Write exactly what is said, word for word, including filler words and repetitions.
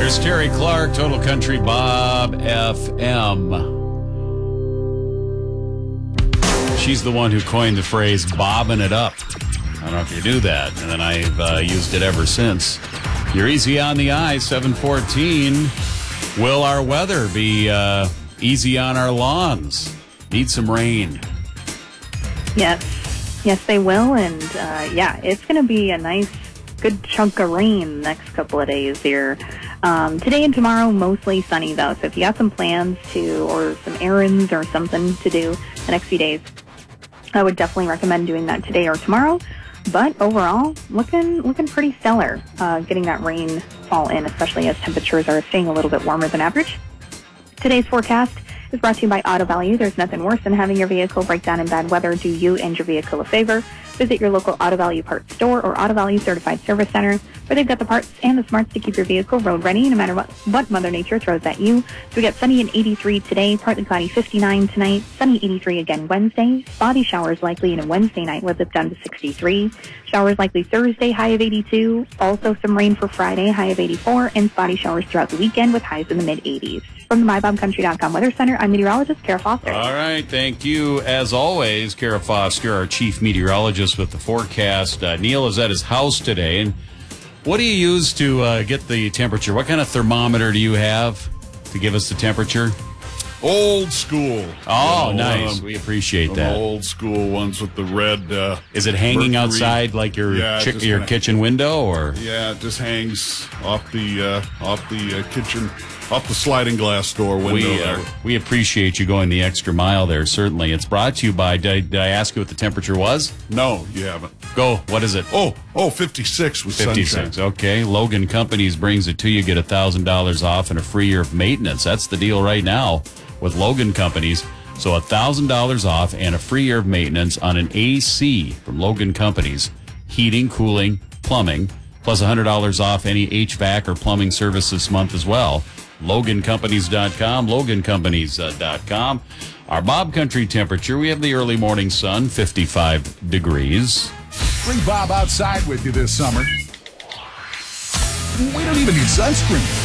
There's Terry Clark, Total Country Bob F M. She's the one who coined the phrase bobbing it up. I don't know if you knew that, and then I've uh, used it ever since. You're easy on the eye, seven fourteen. Will our weather be uh, easy on our lawns? Need some rain. Yes. Yes, they will. And, uh, yeah, it's going to be a nice, good chunk of rain the next couple of days here. Um, today and tomorrow, mostly sunny, though. So if you got some plans to, or some errands or something to do the next few days, I would definitely recommend doing that today or tomorrow. But overall, looking looking pretty stellar, uh, getting that rain fall in, especially as temperatures are staying a little bit warmer than average. Today's forecast is brought to you by Auto Value. There's nothing worse than having your vehicle break down in bad weather. Do you and your vehicle a favor. Visit your local Auto Value parts store or Auto Value Certified Service Center, where they've got the parts and the smarts to keep your vehicle road ready no matter what, what Mother Nature throws at you. So we got sunny and eighty-three today, partly cloudy fifty-nine tonight, sunny eighty-three again Wednesday, spotty showers likely in a Wednesday night with it down to sixty-three, showers likely Thursday, high of eighty-two, also some rain for Friday, high of eighty-four, and spotty showers throughout the weekend with highs in the mid-eighties. From the my bob country dot com Weather Center, I'm meteorologist Kara Foster. All right, thank you. As always, Kara Foster, our chief meteorologist with the forecast. Uh, Neil is at his house today. And what do you use to uh, get the temperature? What kind of thermometer do you have to give us the temperature? Old school. Oh, you know, nice. Um, we appreciate the that. Old school ones with the red. Uh, Is it hanging Mercury. outside like your Yeah, chi- just your kinda- kitchen window, or? Yeah, it just hangs off the uh, off the uh, kitchen, off the sliding glass door window We, there. uh, we appreciate you going the extra mile there, certainly. It's brought to you by, did I, did I ask you what the temperature was? No, you haven't. Go, what is it? Oh, oh, fifty-six with fifty-six, sunshine. okay. Logan Companies brings it to you. Get one thousand dollars off and a free year of maintenance. That's the deal right now with Logan Companies. So one thousand dollars off and a free year of maintenance on an A C from Logan Companies. Heating, cooling, plumbing, plus one hundred dollars off any H V A C or plumbing service this month as well. Logan Companies dot com, Logan Companies dot com. Our Bob Country temperature, we have the early morning sun, fifty-five degrees. Bring Bob outside with you this summer. We don't even need sunscreen.